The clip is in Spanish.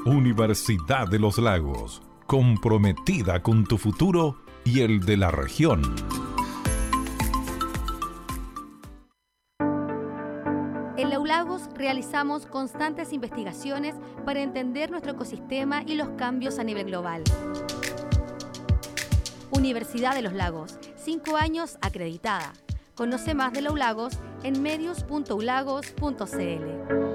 Universidad de los Lagos, comprometida con tu futuro y el de la región. En Laulagos realizamos constantes investigaciones para entender nuestro ecosistema y los cambios a nivel global. Universidad de los Lagos, 5 años acreditada. Conoce más de Laulagos en medios.ulagos.cl.